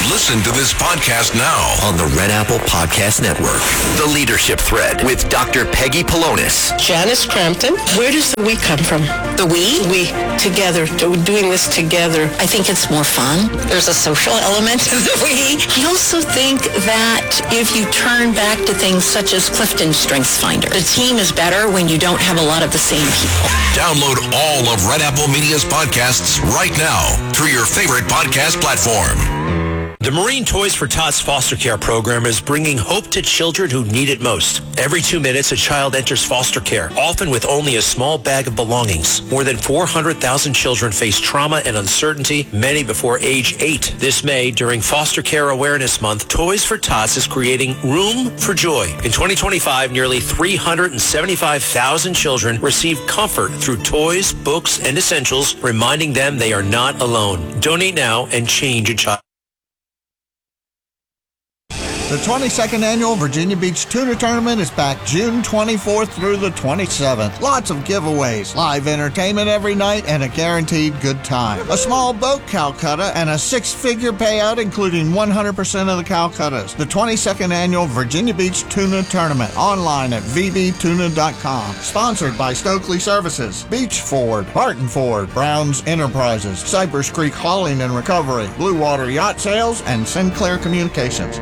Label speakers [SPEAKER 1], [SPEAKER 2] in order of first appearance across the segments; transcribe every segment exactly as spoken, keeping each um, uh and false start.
[SPEAKER 1] Listen to this podcast now on the Red Apple Podcast Network. The Leadership Thread with Doctor Peggy Polonis.
[SPEAKER 2] Janice Crampton. Where does the we come from?
[SPEAKER 3] The we?
[SPEAKER 2] We, together, doing this together.
[SPEAKER 3] I think it's more fun. There's a social element to the we. I also think that if you turn back to things such as Clifton StrengthsFinder, the team is better when you don't have a lot of the same people.
[SPEAKER 1] Download all of Red Apple Media's podcasts right now through your favorite podcast platform.
[SPEAKER 4] The Marine Toys for Tots foster care program is bringing hope to children who need it most. Every two minutes, a child enters foster care, often with only a small bag of belongings. More than four hundred thousand children face trauma and uncertainty, many before age eight. This May, during Foster Care Awareness Month, Toys for Tots is creating Room for Joy. In twenty twenty-five, nearly three hundred seventy-five thousand children received comfort through toys, books, and essentials, reminding them they are not alone. Donate now and change a child.
[SPEAKER 5] The twenty-second Annual Virginia Beach Tuna Tournament is back June twenty-fourth through the twenty-seventh. Lots of giveaways, live entertainment every night, and a guaranteed good time. A small boat Calcutta and a six-figure payout including one hundred percent of the Calcuttas. The twenty-second Annual Virginia Beach Tuna Tournament, online at v b tuna dot com. Sponsored by Stokely Services, Beach Ford, Barton Ford, Browns Enterprises, Cypress Creek Hauling and Recovery, Blue Water Yacht Sales, and Sinclair Communications.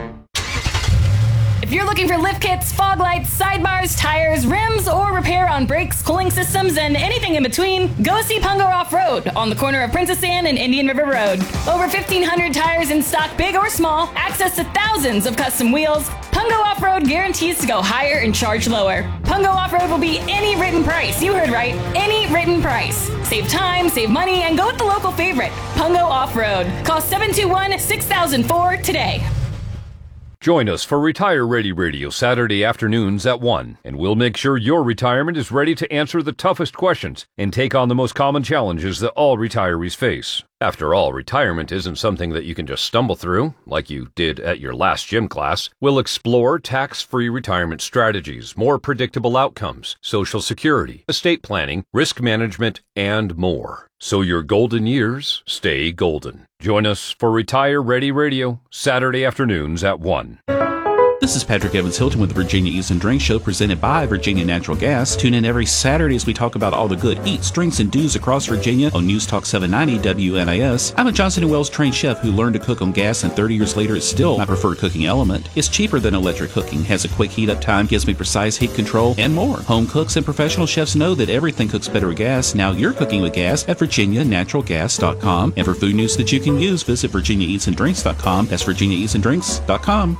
[SPEAKER 6] If you're looking for lift kits, fog lights, sidebars, tires, rims, or repair on brakes, cooling systems, and anything in between, go see Pungo Off-Road on the corner of Princess Anne and Indian River Road. Over fifteen hundred tires in stock, big or small, access to thousands of custom wheels. Pungo Off-Road guarantees to go higher and charge lower. Pungo Off-Road will be any written price. You heard right, any written price. Save time, save money, and go with the local favorite, Pungo Off-Road. Call seven two one, six thousand four today.
[SPEAKER 7] Join us for Retire Ready Radio Saturday afternoons at one, and we'll make sure your retirement is ready to answer the toughest questions and take on the most common challenges that all retirees face. After all, retirement isn't something that you can just stumble through, like you did at your last gym class. We'll explore tax-free retirement strategies, more predictable outcomes, Social Security, estate planning, risk management, and more. So your golden years stay golden. Join us for Retire Ready Radio, Saturday afternoons at one.
[SPEAKER 8] This is Patrick Evans Hilton with the Virginia Eats and Drinks Show, presented by Virginia Natural Gas. Tune in every Saturday as we talk about all the good eats, drinks, and do's across Virginia on News Talk seven ninety W N I S. I'm a Johnson and Wales trained chef who learned to cook on gas, and thirty years later it's still my preferred cooking element. It's cheaper than electric cooking, has a quick heat up time, gives me precise heat control, and more. Home cooks and professional chefs know that everything cooks better with gas. Now you're cooking with gas at virginia natural gas dot com. And for food news that you can use, visit virginia eats and drinks dot com. That's virginia eats and drinks dot com.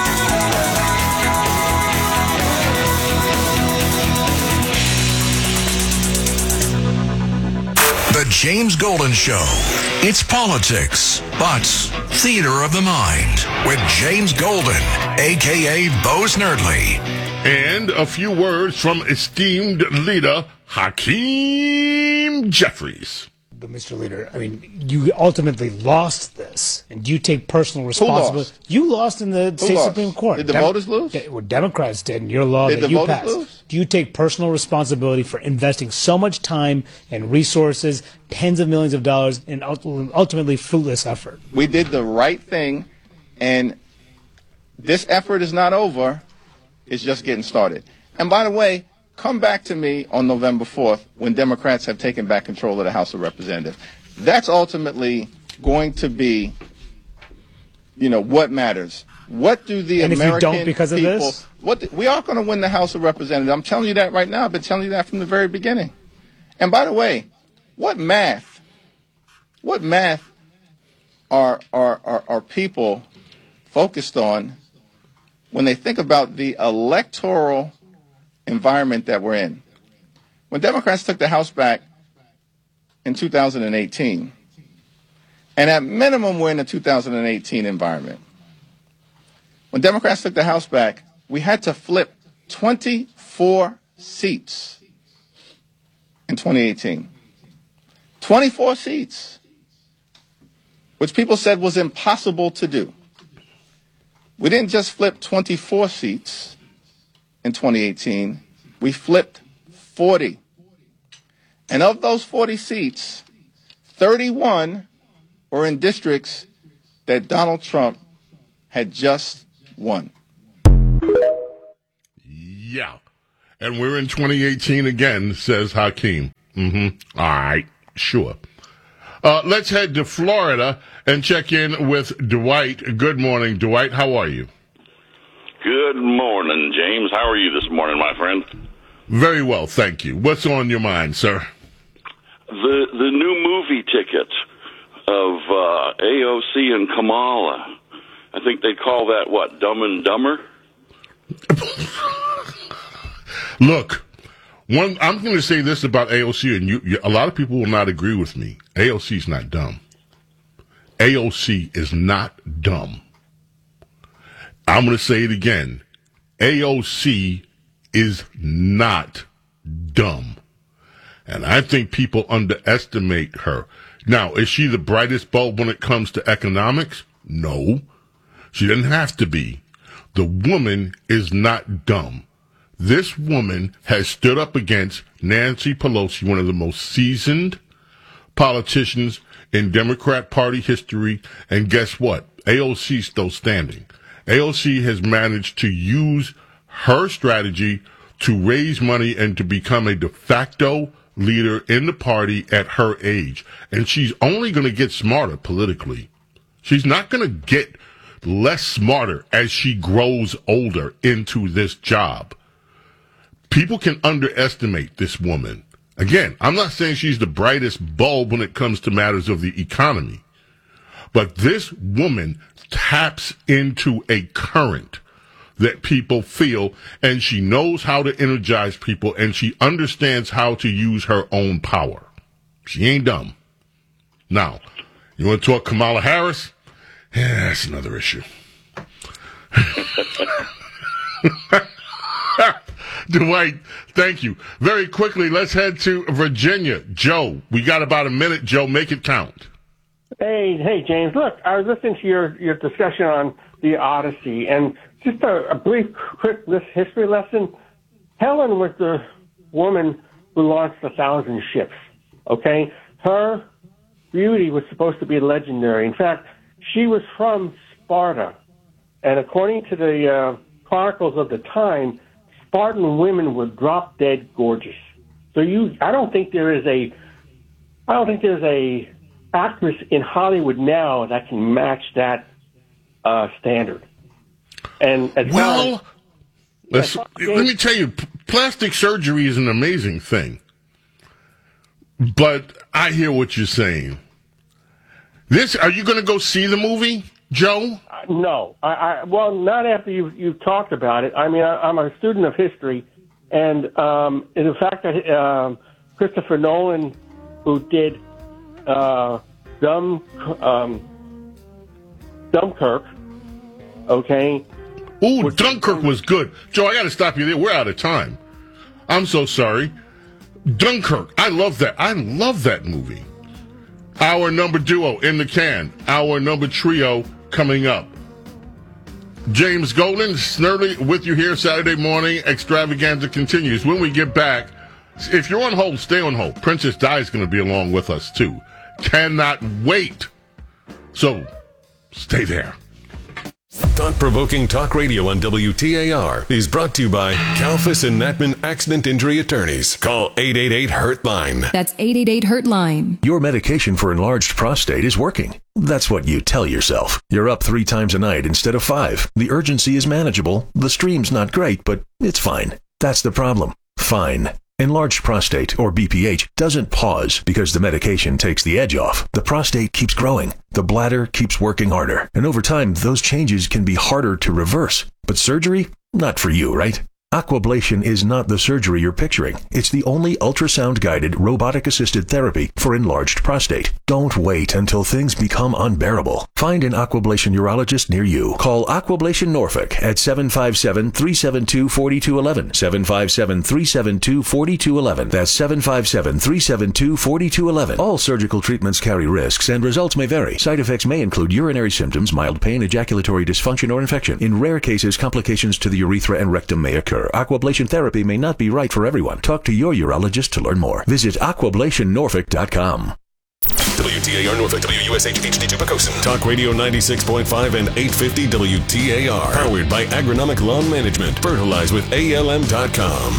[SPEAKER 1] The James Golden Show. It's politics, but theater of the mind with James Golden, a k a. Bo Snerdley.
[SPEAKER 9] And a few words from esteemed leader Hakeem Jeffries.
[SPEAKER 10] But Mister Leader, I mean, you ultimately lost this, and do you take personal responsibility?
[SPEAKER 11] Who lost?
[SPEAKER 10] You lost in the
[SPEAKER 11] Who
[SPEAKER 10] state
[SPEAKER 11] lost?
[SPEAKER 10] Supreme Court.
[SPEAKER 11] Did the
[SPEAKER 10] Dem-
[SPEAKER 11] voters lose?
[SPEAKER 10] De- well, Democrats did in your law
[SPEAKER 11] Did
[SPEAKER 10] that
[SPEAKER 11] the
[SPEAKER 10] you
[SPEAKER 11] voters
[SPEAKER 10] passed.
[SPEAKER 11] lose?
[SPEAKER 10] Do you take personal responsibility for investing so much time and resources, tens of millions of dollars, in ultimately fruitless effort?
[SPEAKER 11] We did the right thing, and this effort is not over. It's just getting started. And by the way, come back to me on November fourth when Democrats have taken back control of the House of Representatives. That's ultimately going to be, you know, what matters. What do the
[SPEAKER 10] and
[SPEAKER 11] American
[SPEAKER 10] if you don't because of
[SPEAKER 11] people,
[SPEAKER 10] this?
[SPEAKER 11] What the, we are going to win the House of Representatives. I'm telling you that right now. I've been telling you that from the very beginning. And by the way, what math, what math are are are, are people focused on when they think about the electoral environment that we're in? When Democrats took the House back in two thousand eighteen, and at minimum we're in a two thousand eighteen environment. When Democrats took the House back, we had to flip twenty-four seats in twenty eighteen. twenty-four seats, which people said was impossible to do. We didn't just flip twenty-four seats in twenty eighteen, we flipped forty. And of those forty seats, thirty-one were in districts that Donald Trump had just won.
[SPEAKER 9] Yeah. And we're in twenty eighteen again, says Hakeem. Mm-hmm. All right. Sure. Uh, let's head to Florida and check in with Dwight. Good morning, Dwight. How are you?
[SPEAKER 12] Good morning, James. How are you this morning, my friend?
[SPEAKER 9] Very well, thank you. What's on your mind, sir?
[SPEAKER 12] The the new movie ticket of uh, A O C and Kamala. I think they call that, what, Dumb and Dumber?
[SPEAKER 9] Look, one, I'm going to say this about A O C, and you, you, a lot of people will not agree with me. A O C is not dumb. A O C is not dumb. I'm going to say it again. A O C is not dumb. And I think people underestimate her. Now, is she the brightest bulb when it comes to economics? No. She doesn't have to be. The woman is not dumb. This woman has stood up against Nancy Pelosi, one of the most seasoned politicians in Democrat Party history. And guess what? A O C is still standing. A O C has managed to use her strategy to raise money and to become a de facto leader in the party at her age. And she's only going to get smarter politically. She's not going to get less smarter as she grows older into this job. People can underestimate this woman. Again, I'm not saying she's the brightest bulb when it comes to matters of the economy. But this woman taps into a current that people feel, and she knows how to energize people, and she understands how to use her own power. She ain't dumb. Now, you want to talk Kamala Harris? Yeah, that's another issue. Dwight, thank you. Very quickly, let's head to Virginia. Joe, we got about a minute. Joe, make it count.
[SPEAKER 13] Hey, hey, James. Look, I was listening to your, your discussion on the Odyssey, and just a, a brief, quick history lesson. Helen was the woman who launched a thousand ships, okay? Her beauty was supposed to be legendary. In fact, she was from Sparta, and according to the uh, chronicles of the time, Spartan women were drop dead gorgeous. So you, I don't think there is a, I don't think there's a actress in Hollywood now that can match that uh, standard. And as
[SPEAKER 9] well,
[SPEAKER 13] well
[SPEAKER 9] as, let me tell you, p- plastic surgery is an amazing thing. But I hear what you're saying. This, are you going to go see the movie, Joe?
[SPEAKER 13] Uh, no, I, I well, not after you you talked about it. I mean, I, I'm a student of history, and um, in the fact that um, Christopher Nolan, who did uh, Dumb um, Dunkirk, okay.
[SPEAKER 9] Ooh, Dunkirk was good. Joe, I got to stop you there. We're out of time. I'm so sorry. Dunkirk. I love that. I love that movie. Our number duo in the can. Our number trio coming up. James Golden, Snerdley with you here Saturday morning. Extravaganza continues. When we get back, if you're on hold, stay on hold. Princess Di is going to be along with us too. Cannot wait. So, stay there.
[SPEAKER 14] Thought-provoking talk radio on W T A R is brought to you by Kalfas and Natman Accident Injury Attorneys. Call eight eight eight, hurt line.
[SPEAKER 15] That's eight eight eight, hurt line.
[SPEAKER 1] Your medication for enlarged prostate is working. That's what you tell yourself. You're up three times a night instead of five. The urgency is manageable. The stream's not great, but it's fine. That's the problem. Fine. Enlarged prostate, or B P H, doesn't pause because the medication takes the edge off. The prostate keeps growing. The bladder keeps working harder. And over time, those changes can be harder to reverse. But surgery? Not for you, right? Aquablation is not the surgery you're picturing. It's the only ultrasound-guided, robotic-assisted therapy for enlarged prostate. Don't wait until things become unbearable. Find an Aquablation urologist near you. Call Aquablation Norfolk at seven five seven, three seven two, four two one one. seven five seven, three seven two, four two one one. That's seven five seven, three seven two, four two one one. All surgical treatments carry risks, and results may vary. Side effects may include urinary symptoms, mild pain, ejaculatory dysfunction, or infection. In rare cases, complications to the urethra and rectum may occur. Aquablation therapy may not be right for everyone. Talk to your urologist to learn more. Visit aquablation norfolk dot com.
[SPEAKER 14] W T A R Norfolk, W U S H H D two Pocosin. Talk Radio ninety-six point five and eight fifty W T A R. Powered by Agronomic Lawn Management. Fertilize with A L M dot com.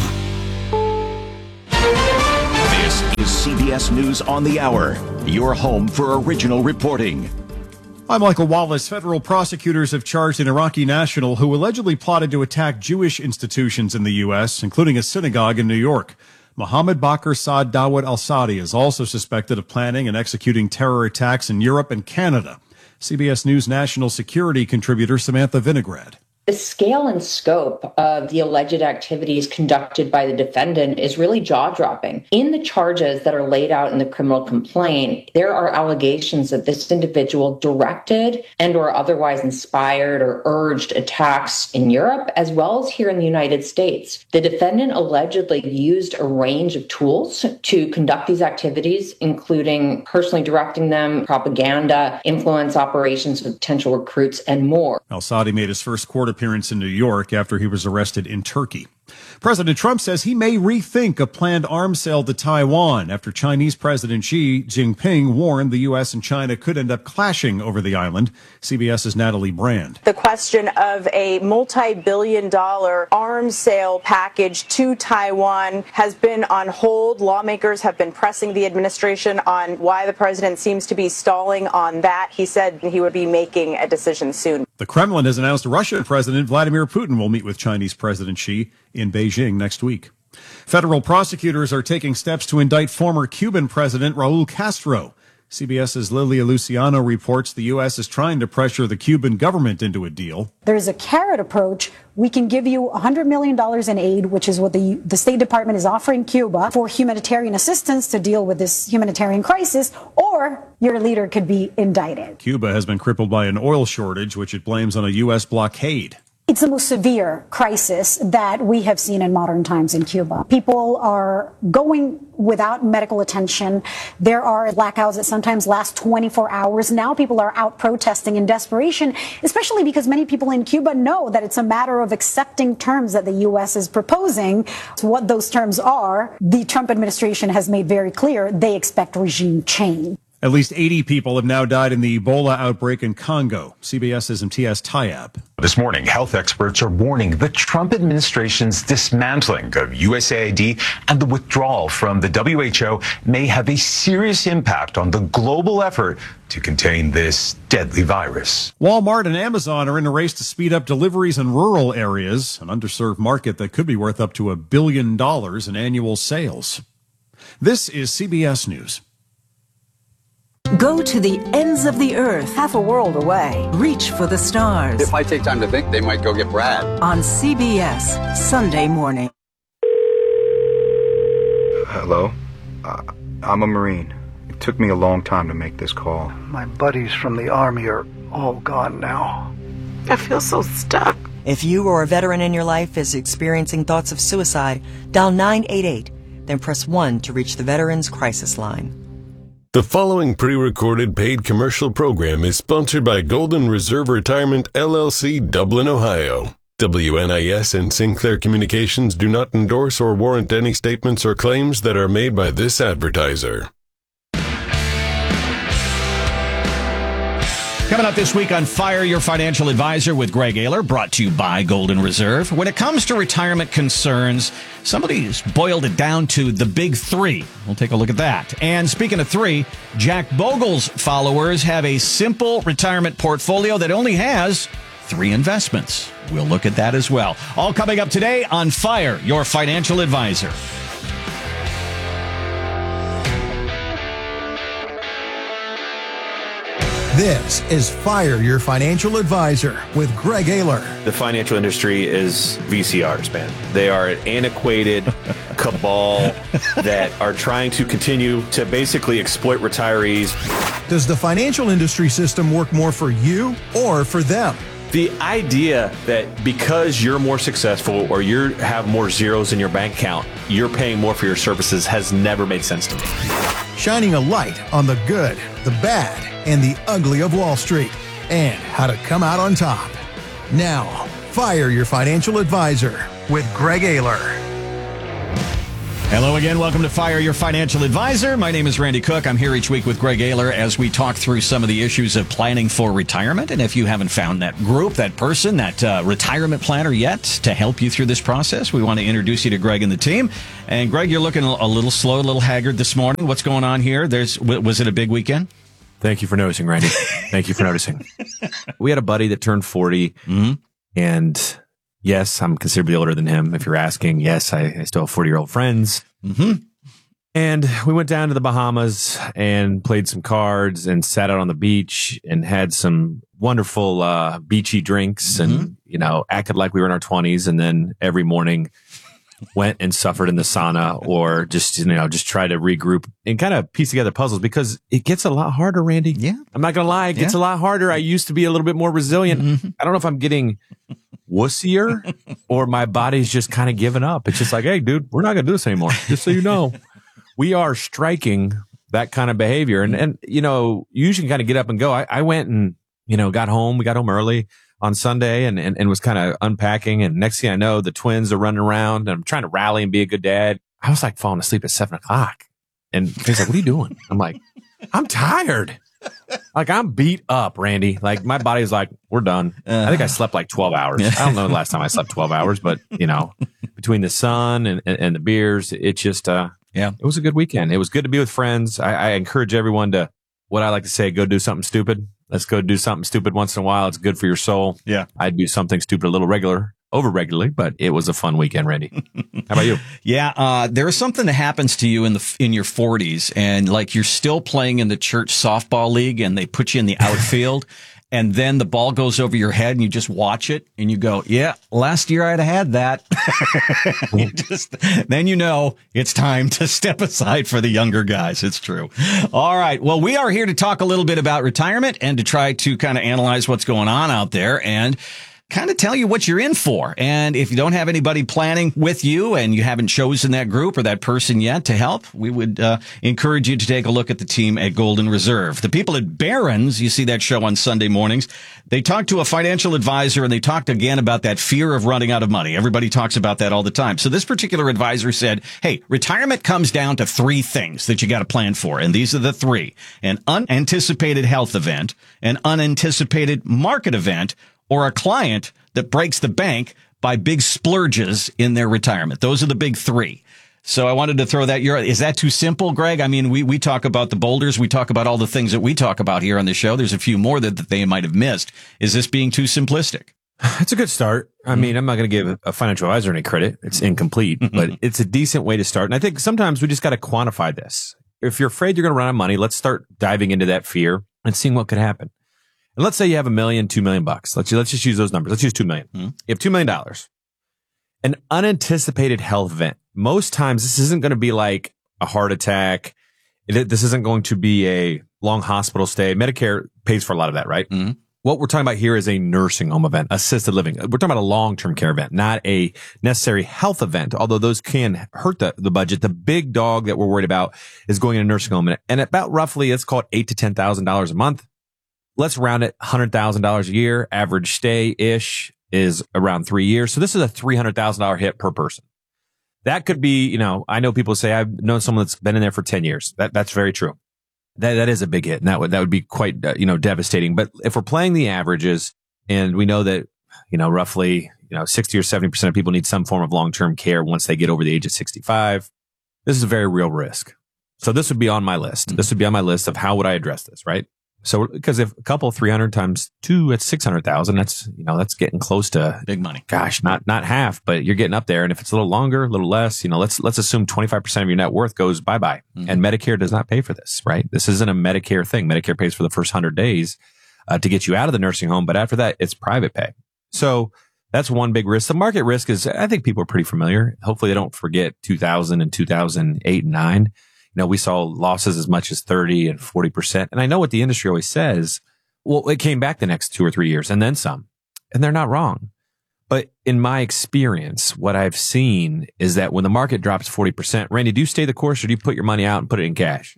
[SPEAKER 16] This is C B S News on the Hour, your home for original reporting.
[SPEAKER 17] I'm Michael Wallace. Federal prosecutors have charged an Iraqi national who allegedly plotted to attack Jewish institutions in the U S, including a synagogue in New York. Mohammed Bakr Saad Dawud al-Saadi is also suspected of planning and executing terror attacks in Europe and Canada. C B S News national security contributor Samantha Vinograd.
[SPEAKER 18] The scale and scope of the alleged activities conducted by the defendant is really jaw-dropping. In the charges that are laid out in the criminal complaint, there are allegations that this individual directed and or otherwise inspired or urged attacks in Europe, as well as here in the United States. The defendant allegedly used a range of tools to conduct these activities, including personally directing them, propaganda, influence operations with potential recruits, and more.
[SPEAKER 17] Al-Saadi made his first court appearance in New York after he was arrested in Turkey. President Trump says he may rethink a planned arms sale to Taiwan after Chinese President Xi Jinping warned the U S and China could end up clashing over the island. CBS's Natalie Brand.
[SPEAKER 19] The question of a multi-billion dollar arms sale package to Taiwan has been on hold. Lawmakers have been pressing the administration on why the president seems to be stalling on that. He said he would be making a decision soon.
[SPEAKER 17] The Kremlin has announced Russian President Vladimir Putin will meet with Chinese President Xi in Beijing next week. Federal prosecutors are taking steps to indict former Cuban President Raul Castro. CBS's Lilia Luciano reports the U S is trying to pressure the Cuban government into a deal.
[SPEAKER 20] There's a carrot approach. We can give you one hundred million dollars in aid, which is what the, the State Department is offering Cuba for humanitarian assistance to deal with this humanitarian crisis, or your leader could be indicted.
[SPEAKER 17] Cuba has been crippled by an oil shortage, which it blames on a U S blockade.
[SPEAKER 20] It's the most severe crisis that we have seen in modern times in Cuba. People are going without medical attention. There are blackouts that sometimes last twenty-four hours. Now people are out protesting in desperation, especially because many people in Cuba know that it's a matter of accepting terms that the U S is proposing. What those terms are, the Trump administration has made very clear they expect regime change.
[SPEAKER 17] At least eighty people have now died in the Ebola outbreak in Congo. CBS's Imtiaz Tayeb.
[SPEAKER 21] This morning, health experts are warning the Trump administration's dismantling of U S A I D and the withdrawal from the W H O may have a serious impact on the global effort to contain this deadly virus.
[SPEAKER 17] Walmart and Amazon are in a race to speed up deliveries in rural areas, an underserved market that could be worth up to a billion dollars in annual sales. This is C B S News.
[SPEAKER 22] Go to the ends of the earth, half a world away. Reach for the stars.
[SPEAKER 23] If I take time to think, they might go get Brad.
[SPEAKER 22] On C B S, Sunday morning.
[SPEAKER 24] Hello? Uh, I'm a Marine. It took me a long time to make this call.
[SPEAKER 25] My buddies from the Army are all gone now.
[SPEAKER 26] I feel so stuck. If you or a veteran in your life is experiencing thoughts of suicide, dial nine eight eight, then press one to reach the Veterans Crisis Line.
[SPEAKER 14] The following pre-recorded paid commercial program is sponsored by Golden Reserve Retirement, L L C, Dublin, Ohio. W N I S and Sinclair Communications do not endorse or warrant any statements or claims that are made by this advertiser.
[SPEAKER 27] Coming up this week on Fire Your Financial Advisor with Greg Ayler, brought to you by Golden Reserve. When it comes to retirement concerns, somebody's boiled it down to the big three. We'll take a look at that. And speaking of three, Jack Bogle's followers have a simple retirement portfolio that only has three investments. We'll look at that as well. All coming up today on Fire Your Financial Advisor.
[SPEAKER 28] This is Fire Your Financial Advisor with Greg Ayler.
[SPEAKER 29] The financial industry is V C Rs, man. They are an antiquated cabal that are trying to continue to basically exploit retirees.
[SPEAKER 28] Does the financial industry system work more for you or for them?
[SPEAKER 29] The idea that because you're more successful or you have more zeros in your bank account, you're paying more for your services has never made sense to me.
[SPEAKER 28] Shining a light on the good, the bad, and the ugly of Wall Street, and how to come out on top. Now, Fire Your Financial Advisor with Greg Ayler.
[SPEAKER 27] Hello again. Welcome to Fire Your Financial Advisor. My name is Randy Cook. I'm here each week with Greg Ayler as we talk through some of the issues of planning for retirement. And if you haven't found that group, that person, that uh, retirement planner yet to help you through this process, we want to introduce you to Greg and the team. And Greg, you're looking a little slow, a little haggard this morning. What's going on here? There's was it a big weekend?
[SPEAKER 2] Thank you for noticing, Randy. Thank you for noticing. We had a buddy that turned forty, mm-hmm. and yes, I'm considerably older than him. If you're asking, yes, I, I still have forty-year-old friends. Mm-hmm. And we went down to the Bahamas and played some cards and sat out on the beach and had some wonderful uh, beachy drinks mm-hmm. and, you know, acted like we were in our twenties. And then every morning went and suffered in the sauna or just, you know, just try to regroup and kind of piece together puzzles because it gets a lot harder, Randy.
[SPEAKER 27] Yeah.
[SPEAKER 2] I'm not going to lie. It gets
[SPEAKER 27] yeah.
[SPEAKER 2] a lot harder. I used to be a little bit more resilient. Mm-hmm. I don't know if I'm getting wussier or my body's just kind of giving up. It's just like, hey, dude, we're not going to do this anymore. Just so you know, we are striking that kind of behavior. And, and you know, you usually kind of get up and go. I, I went and, you know, got home. We got home early on Sunday and, and, and was kind of unpacking. And next thing I know, the twins are running around and I'm trying to rally and be a good dad. I was like falling asleep at seven o'clock. And he's like, what are you doing? I'm like, I'm tired. Like I'm beat up, Randy. Like my body's like, we're done. Uh, I think I slept like twelve hours. I don't know the last time I slept twelve hours, but you know, between the sun and, and, and the beers, it just, uh,
[SPEAKER 27] yeah,
[SPEAKER 2] it was a good weekend. It was good to be with friends. I, I encourage everyone to, what I like to say, go do something stupid. Let's go do something stupid once in a while. It's good for your soul.
[SPEAKER 27] Yeah.
[SPEAKER 2] I'd do something stupid a little regular, over regularly, but it was a fun weekend, Randy. How about you?
[SPEAKER 27] Yeah. Uh, there is something that happens to you in the, in your forties and like you're still playing in the church softball league and they put you in the outfield and then the ball goes over your head and you just watch it and you go, yeah, last year I'd have had that. you just, then you know it's time to step aside for the younger guys. It's true. All right. Well, we are here to talk a little bit about retirement and to try to kind of analyze what's going on out there and kind of tell you what you're in for. And if you don't have anybody planning with you and you haven't chosen that group or that person yet to help, we would uh, encourage you to take a look at the team at Golden Reserve. The people at Barron's, you see that show on Sunday mornings, they talked to a financial advisor and they talked again about that fear of running out of money. Everybody talks about that all the time. So this particular advisor said, hey, retirement comes down to three things that you got to plan for. And these are the three: an unanticipated health event, an unanticipated market event, or a client that breaks the bank by big splurges in their retirement. Those are the big three. So I wanted to throw that. Your, is that too simple, Greg? I mean, we, we talk about the boulders. We talk about all the things that we talk about here on the show. There's a few more that, that they might have missed. Is this being too simplistic?
[SPEAKER 2] It's a good start. I mm-hmm. mean, I'm not going to give a financial advisor any credit. It's incomplete, but it's a decent way to start. And I think sometimes we just got to quantify this. If you're afraid you're going to run out of money, let's start diving into that fear and seeing what could happen. And let's say you have a million, two million bucks. Let's let's just use those numbers. Let's use two million. Mm-hmm. You have two million dollars. An unanticipated health event. Most times, this isn't going to be like a heart attack. It, this isn't going to be a long hospital stay. Medicare pays for a lot of that, right? Mm-hmm. What we're talking about here is a nursing home event, assisted living. We're talking about a long-term care event, not a necessary health event, although those can hurt the, the budget. The big dog that we're worried about is going in a nursing home. And about roughly, let's call it eight to ten thousand dollars a month. Let's round it one hundred thousand dollars a year. Average stay-ish is around three years. So this is a three hundred thousand dollars hit per person. That could be, you know, I know people say I've known someone that's been in there for ten years. That That's very true. That That is a big hit. And that would, that would be quite, uh, you know, devastating. But if we're playing the averages and we know that, you know, roughly, you know, sixty or seventy percent of people need some form of long-term care once they get over the age of sixty-five, this is a very real risk. So this would be on my list. Mm-hmm. This would be on my list of how would I address this, right? So, because if a couple three hundred times two, it's six hundred thousand. That's, you know, that's getting close to
[SPEAKER 27] big money.
[SPEAKER 2] Gosh, not, not half, but you're getting up there. And if it's a little longer, a little less, you know, let's, let's assume twenty-five percent of your net worth goes bye bye. Mm-hmm. And Medicare does not pay for this, right? This isn't a Medicare thing. Medicare pays for the first hundred days, uh, to get you out of the nursing home. But after that, it's private pay. So that's one big risk. The market risk is, I think people are pretty familiar. Hopefully they don't forget two thousand and two thousand eight and nine. You know, we saw losses as much as thirty and forty percent. And I know what the industry always says. Well, it came back the next two or three years and then some. And they're not wrong. But in my experience, what I've seen is that when the market drops forty percent, Randy, do you stay the course or do you put your money out and put it in cash?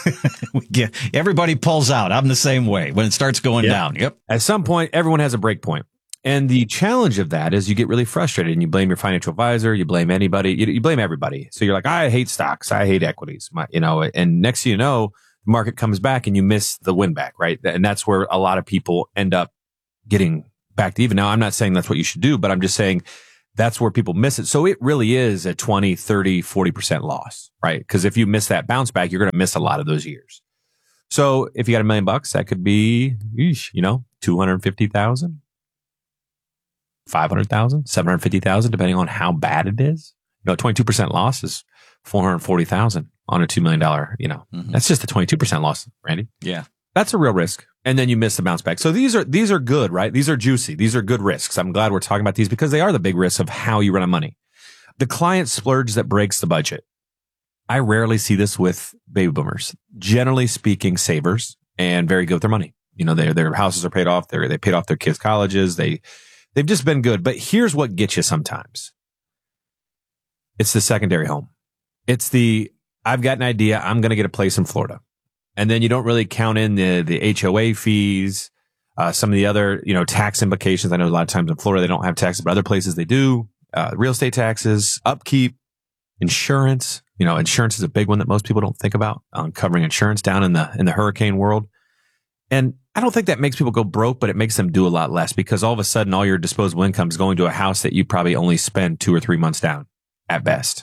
[SPEAKER 27] Yeah, everybody pulls out. I'm the same way when it starts going
[SPEAKER 2] yep.
[SPEAKER 27] down. Yep.
[SPEAKER 2] At some point, everyone has a break point. And the challenge of that is you get really frustrated and you blame your financial advisor, you blame anybody, you, you blame everybody. So you're like, I hate stocks, I hate equities, my, you know, and next thing you know, the market comes back and you miss the win back, right? And that's where a lot of people end up getting back to even. Now, I'm not saying that's what you should do, but I'm just saying that's where people miss it. So it really is a twenty, thirty, forty percent loss, right? Because if you miss that bounce back, you're going to miss a lot of those years. So if you got a million bucks, that could be, you know, two hundred fifty thousand. five hundred thousand, seven hundred fifty thousand, depending on how bad it is. You know, twenty-two percent loss is four hundred forty thousand on a two million dollars, you know, mm-hmm. That's just a twenty-two percent loss, Randy.
[SPEAKER 27] Yeah.
[SPEAKER 2] That's a real risk. And then you miss the bounce back. So these are, these are good, right? These are juicy. These are good risks. I'm glad we're talking about these because they are the big risks of how you run out of money. The client splurge that breaks the budget. I rarely see this with baby boomers. Generally speaking, savers and very good with their money. You know, their, their houses are paid off. They they paid off their kids' colleges. They, They've just been good. But here's what gets you sometimes. It's the secondary home. It's the, I've got an idea. I'm going to get a place in Florida. And then you don't really count in the, the H O A fees, uh, some of the other, you know, tax implications. I know a lot of times in Florida, they don't have taxes, but other places they do. Uh, real estate taxes, upkeep, insurance. You know, insurance is a big one that most people don't think about, um, covering insurance down in the, in the hurricane world. And I don't think that makes people go broke, but it makes them do a lot less because all of a sudden all your disposable income is going to a house that you probably only spend two or three months down at best.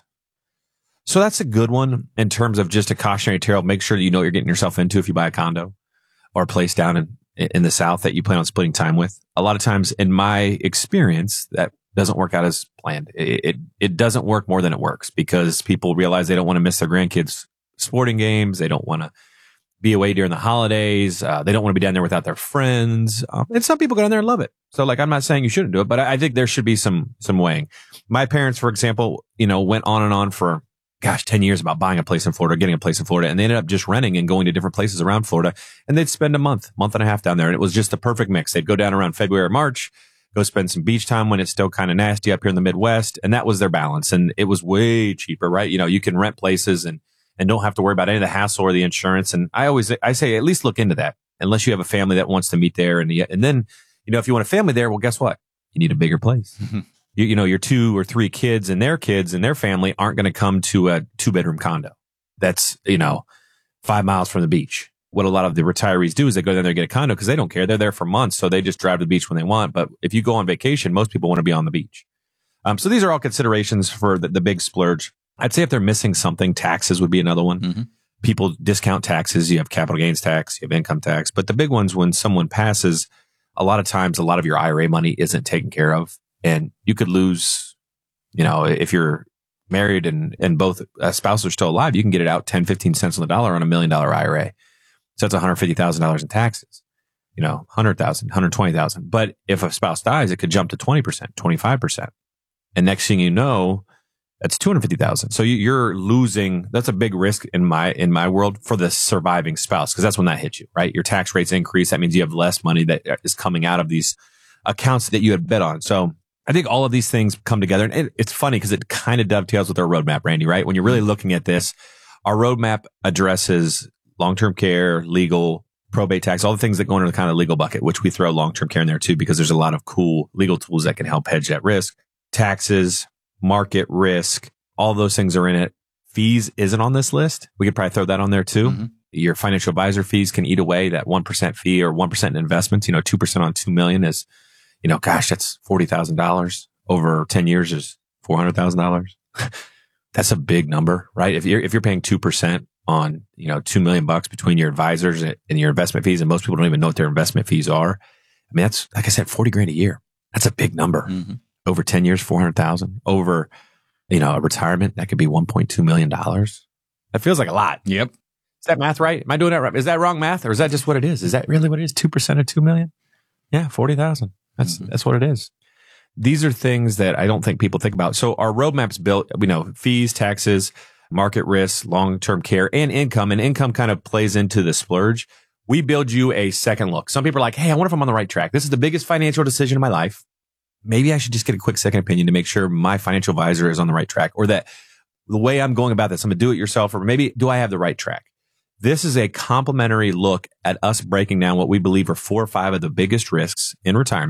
[SPEAKER 2] So that's a good one in terms of just a cautionary tale. Make sure that you know what you're getting yourself into if you buy a condo or a place down in, in the South that you plan on splitting time with. A lot of times in my experience, that doesn't work out as planned. It, it, it doesn't work more than it works because people realize they don't want to miss their grandkids' sporting games. They don't want to be away during the holidays. Uh, they don't want to be down there without their friends. Um, and some people go down there and love it. So like, I'm not saying you shouldn't do it, but I, I think there should be some, some weighing. My parents, for example, you know, went on and on for, gosh, ten years about buying a place in Florida, getting a place in Florida. And they ended up just renting and going to different places around Florida. And they'd spend a month, month and a half down there. And it was just the perfect mix. They'd go down around February, March, go spend some beach time when it's still kind of nasty up here in the Midwest. And that was their balance. And it was way cheaper, right? You know, you can rent places and, and don't have to worry about any of the hassle or the insurance. And I always, I say, at least look into that unless you have a family that wants to meet there. And, and then, you know, if you want a family there, well, guess what? You need a bigger place. Mm-hmm. You, you know, your two or three kids and their kids and their family aren't going to come to a two bedroom condo that's, you know, five miles from the beach. What a lot of the retirees do is they go down there and get a condo because they don't care. They're there for months. So they just drive to the beach when they want. But if you go on vacation, most people want to be on the beach. Um, so these are all considerations for the, the big splurge. I'd say if they're missing something, taxes would be another one. Mm-hmm. People discount taxes. You have capital gains tax, you have income tax. But the big ones, when someone passes, a lot of times, a lot of your I R A money isn't taken care of. And you could lose, you know, if you're married and, and both spouses are still alive, you can get it out ten, fifteen cents on the dollar on a million dollar I R A. So that's one hundred fifty thousand dollars in taxes, you know, one hundred thousand dollars, one hundred twenty thousand dollars. But if a spouse dies, it could jump to twenty percent, twenty-five percent. And next thing you know, that's two hundred fifty thousand dollars. So you're losing, that's a big risk in my, in my world for the surviving spouse, because that's when that hits you, right? Your tax rates increase. That means you have less money that is coming out of these accounts that you had bet on. So I think all of these things come together. And it, it's funny because it kind of dovetails with our roadmap, Randy, right? When you're really looking at this, our roadmap addresses long-term care, legal, probate tax, all the things that go into the kind of legal bucket, which we throw long-term care in there too, because there's a lot of cool legal tools that can help hedge that risk. Taxes, market risk, all those things are in it. Fees isn't on this list. We could probably throw that on there too. Mm-hmm. Your financial advisor fees can eat away that one percent fee or one percent in investments. You know, two percent on two million is, you know, gosh, that's forty thousand dollars over ten years is four hundred thousand dollars. That's a big number, right? If you're, if you're paying two percent on, you know, two million bucks between your advisors and your investment fees, and most people don't even know what their investment fees are. I mean, that's, like I said, forty grand a year. That's a big number. Mm-hmm. Over ten years, four hundred thousand. Over, you know, a retirement, that could be one point two million dollars. That feels like a lot.
[SPEAKER 27] Yep.
[SPEAKER 2] Is that math right? Am I doing that right? Is that wrong math, or is that just what it is? Is that really what it is? two percent of two million? Yeah, forty thousand. That's, mm-hmm. that's what it is. These are things that I don't think people think about. So our roadmap's built, we know fees, taxes, market risk, long-term care, and income. And income kind of plays into the splurge. We build you a second look. Some people are like, hey, I wonder if I'm on the right track. This is the biggest financial decision of my life. Maybe I should just get a quick second opinion to make sure my financial advisor is on the right track, or that the way I'm going about this, I'm a do-it-yourself, or maybe do I have the right track? This is a complimentary look at us breaking down what we believe are four or five of the biggest risks in retirement.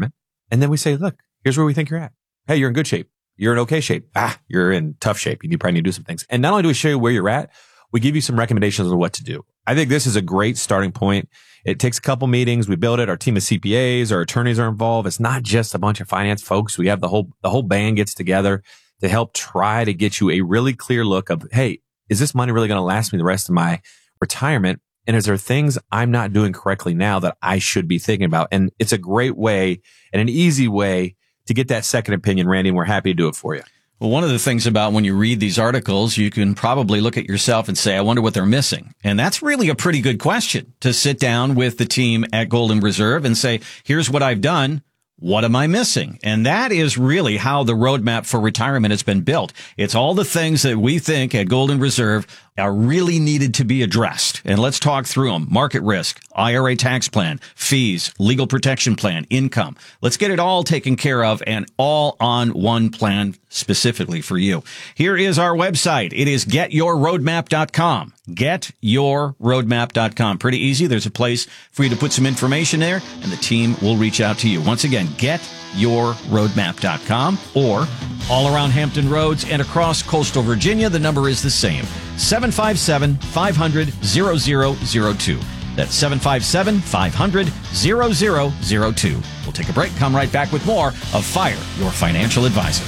[SPEAKER 2] And then we say, look, here's where we think you're at. Hey, you're in good shape. You're in okay shape. Ah, you're in tough shape. You probably need to do some things. And not only do we show you where you're at, we give you some recommendations on what to do. I think this is a great starting point. It takes a couple meetings. We build it. Our team of C P As, our attorneys are involved. It's not just a bunch of finance folks. We have the whole, the whole band gets together to help try to get you a really clear look of, hey, is this money really going to last me the rest of my retirement? And is there things I'm not doing correctly now that I should be thinking about? And it's a great way and an easy way to get that second opinion, Randy, and we're happy to do it for you.
[SPEAKER 27] Well, one of the things about when you read these articles, you can probably look at yourself and say, I wonder what they're missing. And that's really a pretty good question to sit down with the team at Golden Reserve and say, here's what I've done. What am I missing? And that is really how the roadmap for retirement has been built. It's all the things that we think at Golden Reserve are really needed to be addressed. And let's talk through them. Market risk, I R A tax plan, fees, legal protection plan, income. Let's get it all taken care of and all on one plan specifically for you. Here is our website. It is get your roadmap dot com. get your roadmap dot com. Pretty easy. There's a place for you to put some information there, and the team will reach out to you. Once again, get your roadmap dot com, or all around Hampton Roads and across coastal Virginia, the number is the same. seven five seven, five hundred, zero zero zero two. That's seven five seven, five hundred, zero zero zero two. We'll take a break, come right back with more of Fire Your Financial Advisor.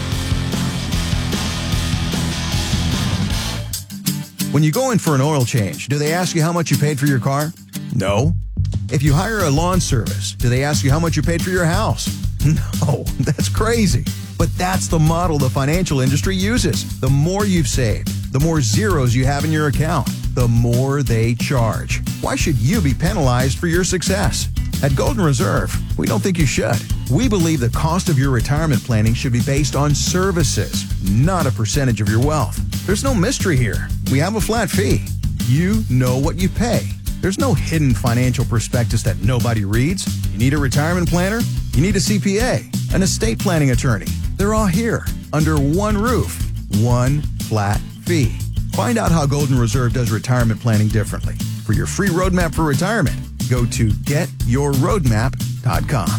[SPEAKER 28] When you go in for an oil change, do they ask you how much you paid for your car? No. If you hire a lawn service, do they ask you how much you paid for your house? No, that's crazy. But that's the model the financial industry uses. The more you've saved, the more zeros you have in your account, the more they charge. Why should you be penalized for your success? At Golden Reserve, we don't think you should. We believe the cost of your retirement planning should be based on services, not a percentage of your wealth. There's no mystery here. We have a flat fee. You know what you pay. There's no hidden financial prospectus that nobody reads. You need a retirement planner? You need a C P A, an estate planning attorney. They're all here, under one roof, one flat fee. Find out how Golden Reserve does retirement planning differently. For your free roadmap for retirement, go to get your roadmap dot com.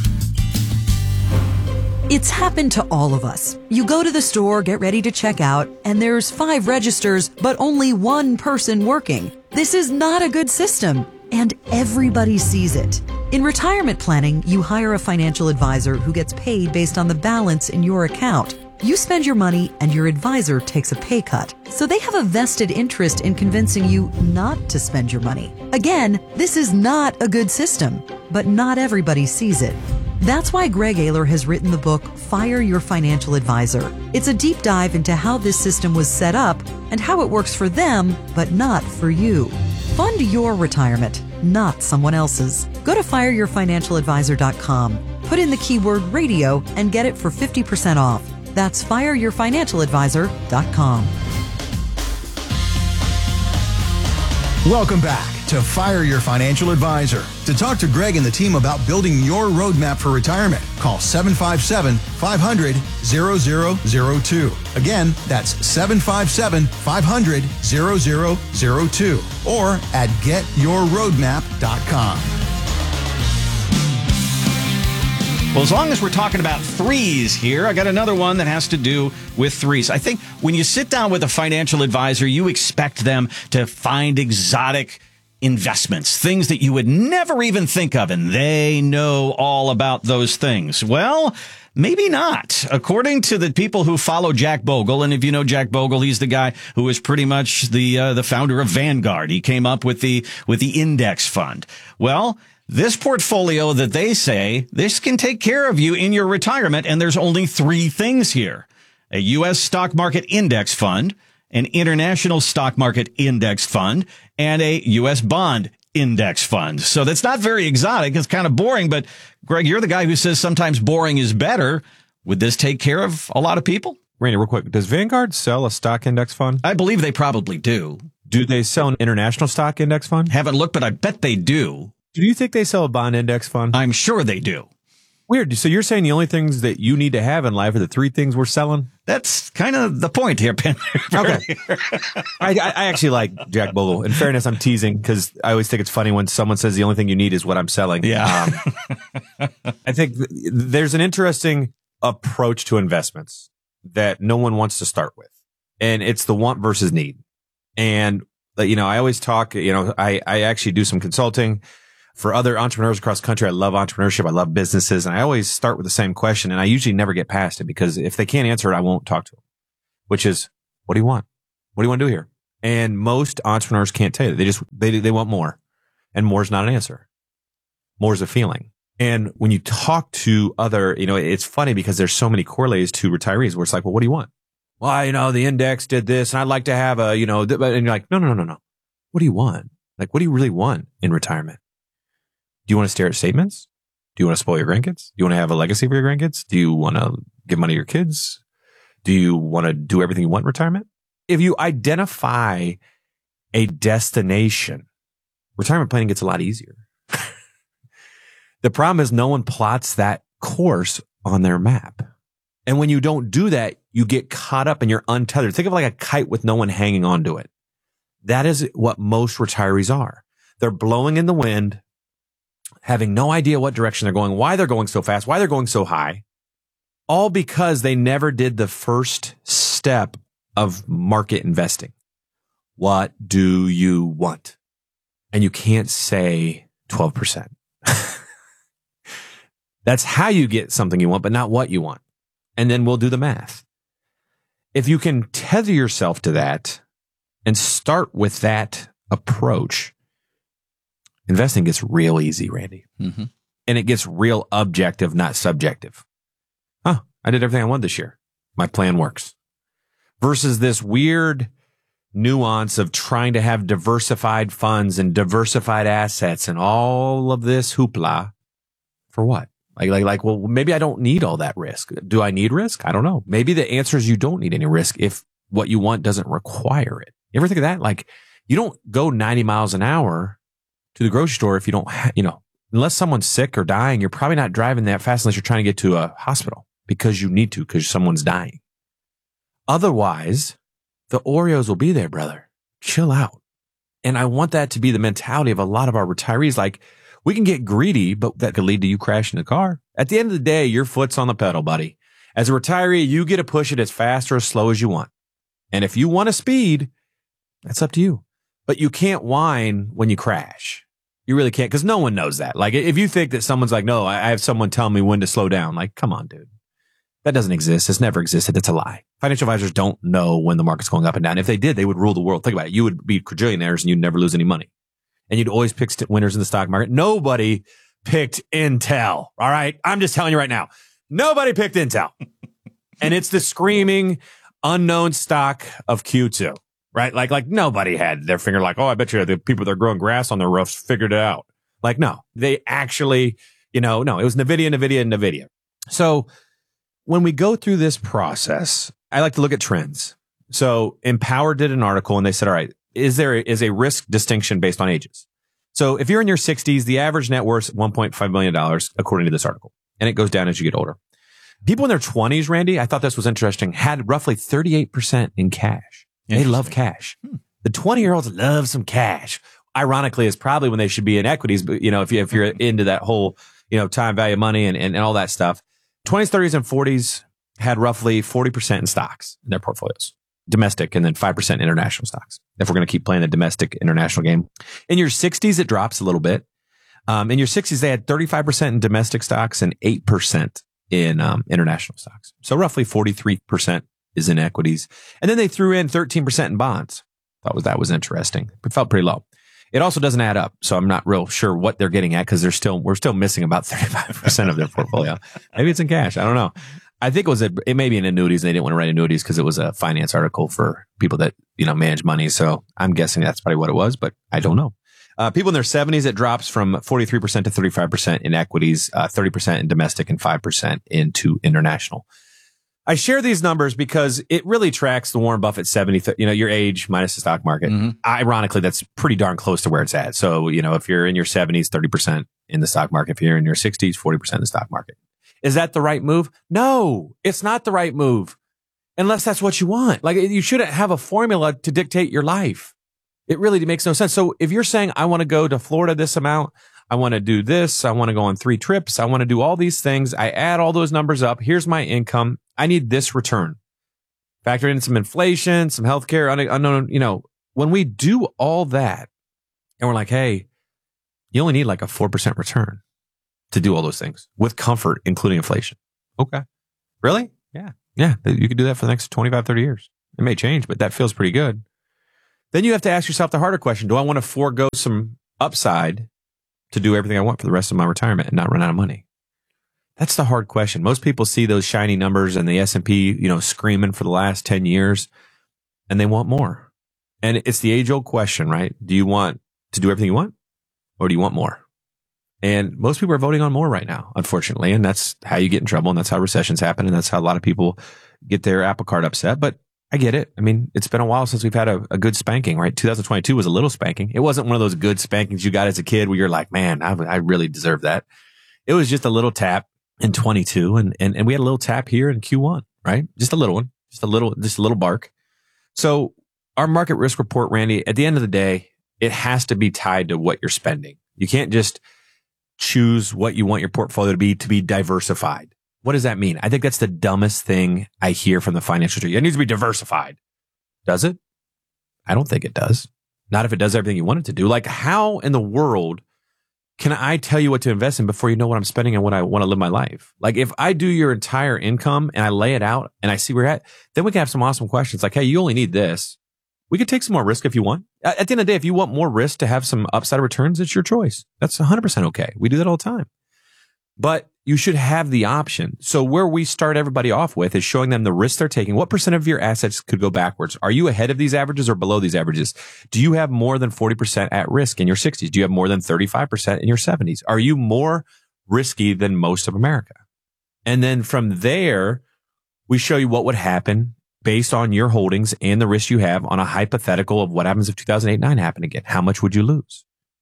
[SPEAKER 22] It's happened to all of us. You go to the store, get ready to check out, and there's five registers, but only one person working. This is not a good system, and everybody sees it. In retirement planning, you hire a financial advisor who gets paid based on the balance in your account. You spend your money and your advisor takes a pay cut. So they have a vested interest in convincing you not to spend your money. Again, this is not a good system, but not everybody sees it. That's why Greg Ayler has written the book, Fire Your Financial Advisor. It's a deep dive into how this system was set up and how it works for them, but not for you. Fund your retirement, not someone else's. Go to fire your financial advisor dot com. Put in the keyword radio and get it for fifty percent off. That's fire your financial advisor dot com.
[SPEAKER 28] Welcome back to Fire Your Financial Advisor. To talk to Greg and the team about building your roadmap for retirement, call seven five seven, five hundred, zero zero zero two. Again, that's seven five seven, five hundred, zero zero zero two or at get your roadmap dot com.
[SPEAKER 27] Well, as long as we're talking about threes here, I got another one that has to do with threes. I think when you sit down with a financial advisor, you expect them to find exotic investments, things that you would never even think of, and they know all about those things. Well, maybe not. According to the people who follow Jack Bogle, and if you know Jack Bogle, he's the guy who is pretty much the uh, the founder of Vanguard. He came up with the with the index fund. Well, this portfolio that they say, this can take care of you in your retirement, and there's only three things here. A U S stock market index fund, an international stock market index fund, and a U S bond index fund. So that's not very exotic. It's kind of boring, but Greg, you're the guy who says sometimes boring is better. Would this take care of a lot of people?
[SPEAKER 2] Randy, real quick, does Vanguard sell a stock index fund?
[SPEAKER 27] I believe they probably do.
[SPEAKER 2] Do they sell an international stock index fund?
[SPEAKER 27] Haven't looked, but I bet they do.
[SPEAKER 2] Do you think they sell a bond index fund?
[SPEAKER 27] I'm sure they do.
[SPEAKER 2] Weird. So you're saying the only things that you need to have in life are the three things we're selling?
[SPEAKER 27] That's kind of the point here, Ben.
[SPEAKER 2] Okay. I, I actually like Jack Bogle. In fairness, I'm teasing because I always think it's funny when someone says the only thing you need is what I'm selling.
[SPEAKER 27] Yeah.
[SPEAKER 2] Um, I think th- there's an interesting approach to investments that no one wants to start with. And it's the want versus need. And, you know, I always talk, you know, I, I actually do some consulting for other entrepreneurs across the country. I love entrepreneurship. I love businesses. And I always start with the same question. And I usually never get past it because if they can't answer it, I won't talk to them, which is, what do you want? What do you want to do here? And most entrepreneurs can't tell you. They just, they, they want more. And more is not an answer. More is a feeling. And when you talk to other, you know, it's funny because there's so many correlates to retirees where it's like, well, what do you want? Well, you know, the index did this and I'd like to have a, you know, th- and you're like, no, no, no, no, no. What do you want? Like, what do you really want in retirement? Do you want to stare at statements? Do you want to spoil your grandkids? Do you want to have a legacy for your grandkids? Do you want to give money to your kids? Do you want to do everything you want in retirement? If you identify a destination, retirement planning gets a lot easier. The problem is no one plots that course on their map. And when you don't do that, you get caught up and you're untethered. Think of it like a kite with no one hanging onto it. That is what most retirees are. They're blowing in the wind, having no idea what direction they're going, why they're going so fast, why they're going so high, all because they never did the first step of market investing. What do you want? And you can't say twelve percent. That's how you get something you want, but not what you want. And then we'll do the math. If you can tether yourself to that and start with that approach, investing gets real easy, Randy.
[SPEAKER 27] Mm-hmm.
[SPEAKER 2] And it gets real objective, not subjective. Huh, I did everything I wanted this year. My plan works. Versus this weird nuance of trying to have diversified funds and diversified assets and all of this hoopla. For what? Like, like, like, well, maybe I don't need all that risk. Do I need risk? I don't know. Maybe the answer is you don't need any risk if what you want doesn't require it. You ever think of that? Like, you don't go ninety miles an hour to the grocery store if you don't, ha- you know, unless someone's sick or dying, you're probably not driving that fast unless you're trying to get to a hospital because you need to, because someone's dying. Otherwise, the Oreos will be there, brother. Chill out. And I want that to be the mentality of a lot of our retirees. Like, we can get greedy, but that could lead to you crashing the car. At the end of the day, your foot's on the pedal, buddy. As a retiree, you get to push it as fast or as slow as you want. And if you want a speed, that's up to you. But you can't whine when you crash. You really can't, because no one knows that. Like, if you think that someone's like, no, I have someone tell me when to slow down. Like, come on, dude. That doesn't exist. It's never existed. It's a lie. Financial advisors don't know when the market's going up and down. If they did, they would rule the world. Think about it. You would be quadrillionaires and you'd never lose any money. And you'd always pick st- winners in the stock market. Nobody picked Intel. All right. I'm just telling you right now. Nobody picked Intel. And it's the screaming unknown stock of Q two, right? Like, like nobody had their finger like, oh, I bet you the people that are growing grass on their roofs figured it out. Like, no, they actually, you know, no, it was NVIDIA, NVIDIA, and NVIDIA. So when we go through this process, I like to look at trends. So Empower did an article and they said, all right, is there is a risk distinction based on ages? So if you're in your sixties, the average net worth is one point five million dollars, according to this article. And it goes down as you get older. People in their twenties, Randy, I thought this was interesting, had roughly thirty-eight percent in cash. They love cash. Hmm. The twenty-year-olds love some cash. Ironically, it's probably when they should be in equities. But, you know, if, you, if you're into that whole, you know, time value of money and, and, and all that stuff. twenties, thirties, and forties had roughly forty percent in stocks in their portfolios. Domestic, and then five percent international stocks. If we're going to keep playing the domestic international game. In your sixties, it drops a little bit. Um, in your sixties, they had thirty-five percent in domestic stocks and eight percent in um, international stocks. So roughly forty-three percent is in equities. And then they threw in thirteen percent in bonds. Thought was, that was interesting. It felt pretty low. It also doesn't add up. So I'm not real sure what they're getting at because they're still, we're still missing about thirty-five percent of their portfolio. Maybe it's in cash. I don't know. I think it was a, it may be in annuities. And they didn't want to write annuities because it was a finance article for people that, you know, manage money. So I'm guessing that's probably what it was, but I don't know. Uh, people in their seventies, it drops from forty-three percent to thirty-five percent in equities, uh, thirty percent in domestic and five percent into international. I share these numbers because it really tracks the Warren Buffett seventy, you know, your age minus the stock market. Mm-hmm. Ironically, that's pretty darn close to where it's at. So, you know, if you're in your seventies, thirty percent in the stock market. If you're in your sixties, forty percent in the stock market. Is that the right move? No, it's not the right move unless that's what you want. Like, you shouldn't have a formula to dictate your life. It really makes no sense. So if you're saying, I want to go to Florida this amount, I want to do this. I want to go on three trips. I want to do all these things. I add all those numbers up. Here's my income. I need this return. Factor in some inflation, some healthcare, unknown, you know, when we do all that and we're like, hey, you only need like a four percent return to do all those things with comfort, including inflation. Okay. Really? Yeah. Yeah. You could do that for the next twenty-five, thirty years. It may change, but that feels pretty good. Then you have to ask yourself the harder question. Do I want to forego some upside to do everything I want for the rest of my retirement and not run out of money? That's the hard question. Most people see those shiny numbers and the S and P, you know, screaming for the last ten years, and they want more. And it's the age old question, right? Do you want to do everything you want, or do you want more? And most people are voting on more right now, unfortunately. And that's how you get in trouble. And that's how recessions happen. And that's how a lot of people get their apple cart upset. But I get it. I mean, it's been a while since we've had a, a good spanking, right? two thousand twenty-two was a little spanking. It wasn't one of those good spankings you got as a kid where you're like, man, I, I really deserve that. It was just a little tap in twenty-two. And, and, and we had a little tap here in Q one, right? Just a little one, just a little, just a little bark. So our market risk report, Randy, at the end of the day, it has to be tied to what you're spending. You can't just choose what you want your portfolio to be, to be diversified. What does that mean? I think that's the dumbest thing I hear from the financial tree. It needs to be diversified. Does it? I don't think it does. Not if it does everything you want it to do. Like, how in the world can I tell you what to invest in before you know what I'm spending and what I want to live my life? Like, if I do your entire income and I lay it out and I see where you're at, then we can have some awesome questions like, hey, you only need this. We could take some more risk if you want. At the end of the day, if you want more risk to have some upside returns, it's your choice. That's one hundred percent okay. We do that all the time. But you should have the option. So where we start everybody off with is showing them the risk they're taking. What percent of your assets could go backwards? Are you ahead of these averages or below these averages? Do you have more than forty percent at risk in your sixties? Do you have more than thirty-five percent in your seventies? Are you more risky than most of America? And then from there, we show you what would happen based on your holdings and the risk you have on a hypothetical of what happens if two thousand eight nine happened again. How much would you lose?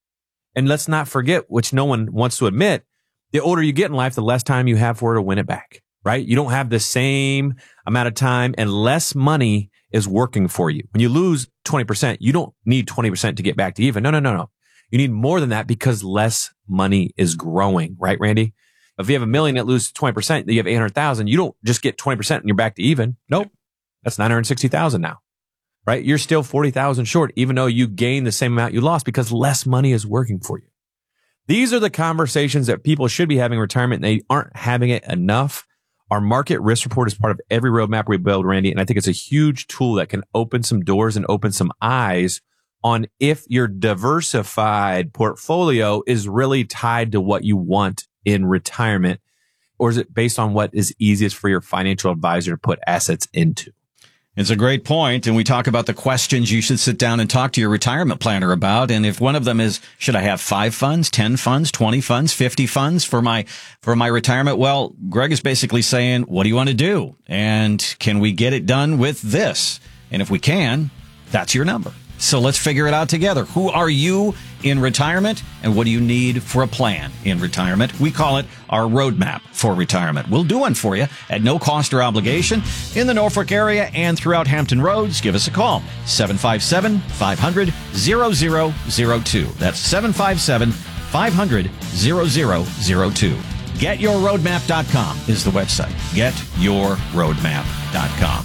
[SPEAKER 2] And let's not forget, which no one wants to admit, the older you get in life, the less time you have for it to win it back, right? You don't have the same amount of time and less money is working for you. When you lose twenty percent, you don't need twenty percent to get back to even. No, no, no, no. You need more than that because less money is growing, right, Randy? If you have a million that loses twenty percent, you have eight hundred thousand, you don't just get twenty percent and you're back to even. Nope. That's nine hundred sixty thousand now, right? You're still forty thousand short, even though you gained the same amount you lost because less money is working for you. These are the conversations that people should be having in retirement, and they aren't having it enough. Our market risk report is part of every roadmap we build, Randy, and I think it's a huge tool that can open some doors and open some eyes on if your diversified portfolio is really tied to what you want in retirement, or is it based on what is easiest for your financial advisor to put assets into?
[SPEAKER 27] It's a great point, and we talk about the questions you should sit down and talk to your retirement planner about. And if one of them is, should I have five funds, ten funds, twenty funds, fifty funds for my for my retirement? Well, Greg is basically saying, what do you want to do? And can we get it done with this? And if we can, that's your number. So let's figure it out together. Who are you in retirement, and what do you need for a plan in retirement? We call it our roadmap for retirement. We'll do one for you at no cost or obligation in the Norfolk area and throughout Hampton Roads. Give us a call, seven five seven, five hundred, zero zero zero two. That's seven five seven, five hundred, zero zero zero two. get your roadmap dot com is the website. get your roadmap dot com.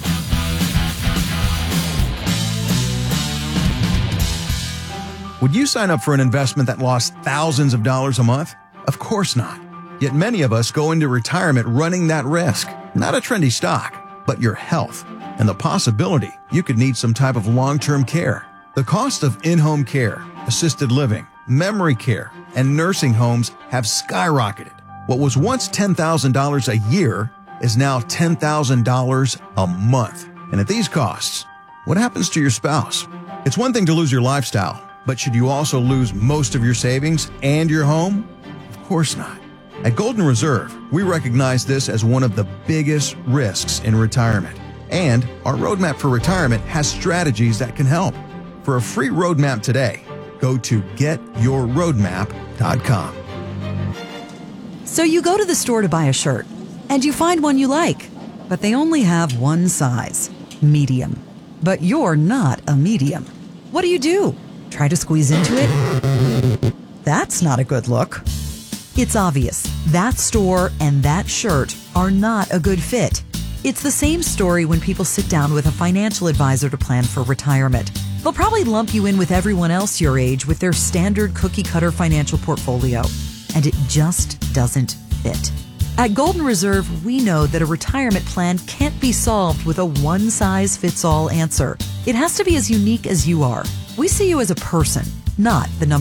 [SPEAKER 28] Would you sign up for an investment that lost thousands of dollars a month? Of course not. Yet many of us go into retirement running that risk. Not a trendy stock, but your health and the possibility you could need some type of long-term care. The cost of in-home care, assisted living, memory care, and nursing homes have skyrocketed. What was once ten thousand dollars a year is now ten thousand dollars a month. And at these costs, what happens to your spouse? It's one thing to lose your lifestyle, but should you also lose most of your savings and your home? Of course not. At Golden Reserve, we recognize this as one of the biggest risks in retirement. And our roadmap for retirement has strategies that can help. For a free roadmap today, go to get your roadmap dot com.
[SPEAKER 22] So you go to the store to buy a shirt, and you find one you like, but they only have one size, medium. But you're not a medium. What do you do? Try to squeeze into it? That's not a good look. It's obvious that store and that shirt are not a good fit. It's the same story when people sit down with a financial advisor to plan for retirement. They'll probably lump you in with everyone else your age with their standard cookie-cutter financial portfolio, and it just doesn't fit. At Golden Reserve, we know that a retirement plan can't be solved with a one-size-fits-all answer. It has to be as unique as you are. We see you as a person, not the number.